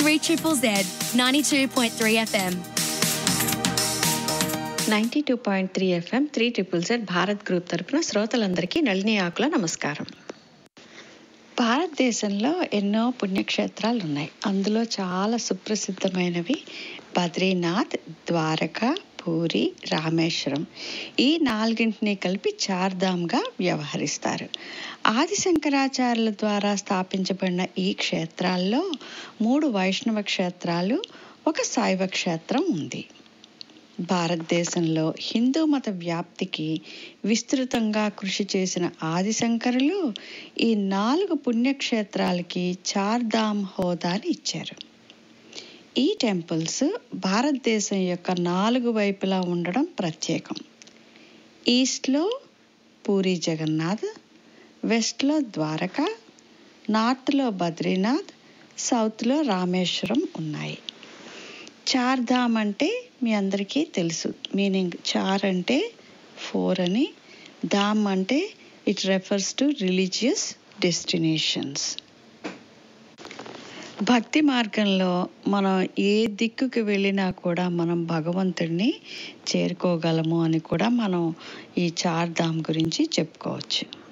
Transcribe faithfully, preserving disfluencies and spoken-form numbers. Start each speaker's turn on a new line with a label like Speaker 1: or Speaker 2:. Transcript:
Speaker 1: three Triple Z, ninety-two point three F M.
Speaker 2: Ninety two point three FM three triple Z Bharat group తరపున శ్రోతలందరికీ నళిని ఆకుల నమస్కారం. భారతదేశంలో ఎన్నో పుణ్యక్షేత్రాలు ఉన్నాయి. అందులో చాలా సుప్రసిద్ధమైనవి బద్రీనాథ్, ద్వారకా, పూరి, రామేశ్వరం. ఈ నాలుగింటిని కలిపి చార్ధామ్గా వ్యవహరిస్తారు. ఆది శంకరాచార్యుల ద్వారా స్థాపించబడిన ఈ క్షేత్రాల్లో మూడు వైష్ణవ క్షేత్రాలు, ఒక శైవ క్షేత్రం ఉంది. భారతదేశంలో హిందూ మత వ్యాప్తికి విస్తృతంగా కృషి చేసిన ఆదిశంకరులు ఈ నాలుగు పుణ్యక్షేత్రాలకి చార్ధామ్ హోదాని ఇచ్చారు. ఈ టెంపుల్స్ భారతదేశం యొక్క నాలుగు వైపులా ఉండడం ప్రత్యేకం. ఈస్ట్లో పూరి జగన్నాథ్, వెస్ట్లో ద్వారకా, నార్త్లో బద్రీనాథ్, సౌత్లో రామేశ్వరం ఉన్నాయి. చార్ధామ్ అంటే మీ అందరికీ తెలుసు. మీనింగ్ చార్ అంటే ఫోర్ అని, ధామ్ అంటే it refers to religious destinations. భక్తి మార్గంలో మనం ఏ దిక్కుకి వెళ్ళినా కూడా మనం భగవంతుడిని చేరుకోగలము అని కూడా మనం ఈ చార్ధామ్ గురించి చెప్పుకోవచ్చు.